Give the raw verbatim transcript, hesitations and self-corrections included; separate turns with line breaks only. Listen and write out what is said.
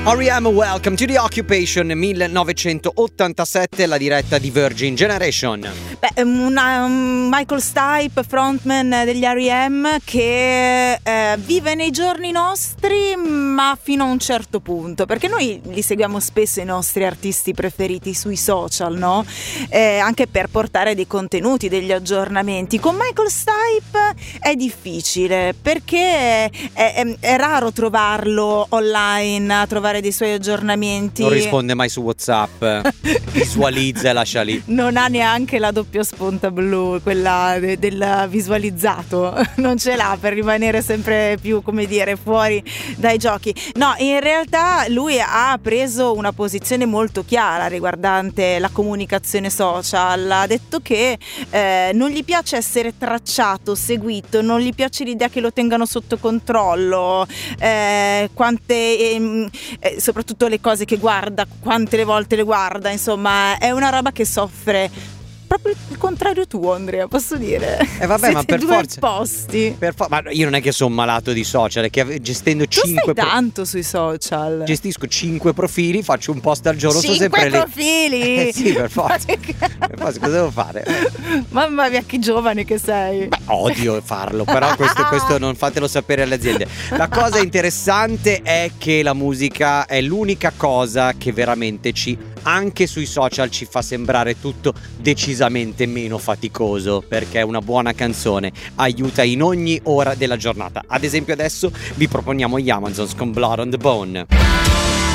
R E M, Welcome to the Occupation, millenovecentottantasette, la diretta di Virgin Generation.
Beh, una, um, Michael Stipe, frontman degli R E M, che eh, vive nei giorni nostri, ma fino a un certo punto, perché noi li seguiamo spesso i nostri artisti preferiti sui social, no? Eh, anche per portare dei contenuti, degli aggiornamenti. Con Michael Stipe è difficile, perché è, è, è raro trovarlo online, trovare dei suoi aggiornamenti.
Non risponde mai su WhatsApp, visualizza e lascia lì.
Non ha neanche la doppia spunta blu, quella de- del visualizzato, non ce l'ha, per rimanere sempre più, come dire, fuori dai giochi. No, in realtà lui ha preso una posizione molto chiara riguardante la comunicazione social. Ha detto che eh, non gli piace essere tracciato, seguito, non gli piace l'idea che lo tengano sotto controllo, eh, quante ehm, eh, soprattutto le cose che guarda, quante le volte le guarda, insomma è una roba che soffre. Proprio il contrario tuo, Andrea, posso dire?
E eh vabbè,
siete
ma per
due
forza
opposti.
per fo- Ma io non è che sono malato di social, è che gestendo
Tu
cinque
stai tanto sui social.
gestisco cinque profili, faccio un post al giorno, sono
Cinque
sempre lì.
profili.
Eh sì, per forza. Per forza, cosa devo fare?
Mamma mia, che giovane che sei.
Beh, odio farlo, però questo, questo non fatelo sapere alle aziende. La cosa interessante è che la musica è l'unica cosa che veramente ci, anche sui social, ci fa sembrare tutto decisamente meno faticoso, perché una buona canzone aiuta in ogni ora della giornata. Ad esempio adesso vi proponiamo gli Amazons con Blood on the Bone.